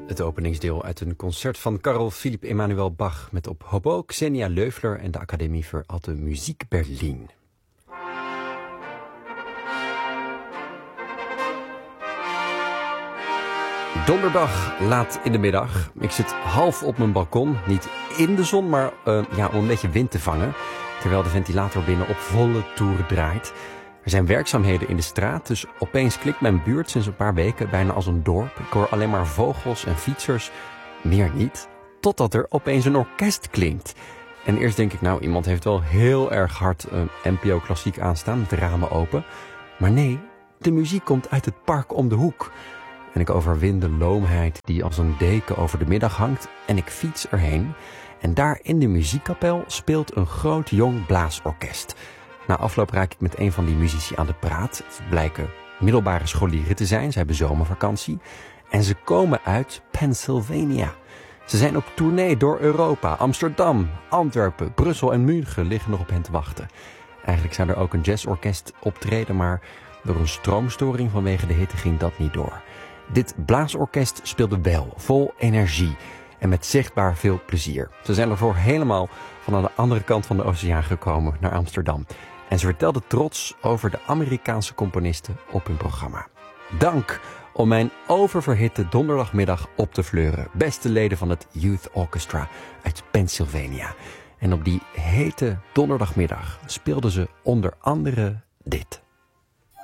Het openingsdeel uit een concert van Carl Philipp Emanuel Bach met op hobo Xenia Löffler en de Academie für Alte Musik Berlin. Donderdag, laat in de middag. Ik zit half op mijn balkon, niet in de zon, maar om een beetje wind te vangen. Terwijl de ventilator binnen op volle toer draait. Er zijn werkzaamheden in de straat, dus opeens klinkt mijn buurt sinds een paar weken bijna als een dorp. Ik hoor alleen maar vogels en fietsers, meer niet. Totdat er opeens een orkest klinkt. En eerst denk ik, nou, iemand heeft wel heel erg hard een NPO Klassiek aanstaan met de ramen open. Maar nee, de muziek komt uit het park om de hoek. En ik overwin de loomheid die als een deken over de middag hangt en ik fiets erheen. En daar in de muziekkapel speelt een groot jong blaasorkest. Na afloop raak ik met een van die muzici aan de praat. Het blijken middelbare scholieren te zijn, ze hebben zomervakantie. En ze komen uit Pennsylvania. Ze zijn op tournee door Europa. Amsterdam, Antwerpen, Brussel en München liggen nog op hen te wachten. Eigenlijk zou er ook een jazzorkest optreden, maar door een stroomstoring vanwege de hitte ging dat niet door. Dit blaasorkest speelde wel, vol energie en met zichtbaar veel plezier. Ze zijn ervoor helemaal van aan de andere kant van de oceaan gekomen naar Amsterdam. En ze vertelden trots over de Amerikaanse componisten op hun programma. Dank om mijn oververhitte donderdagmiddag op te fleuren. Beste leden van het Youth Orchestra uit Pennsylvania. En op die hete donderdagmiddag speelden ze onder andere dit.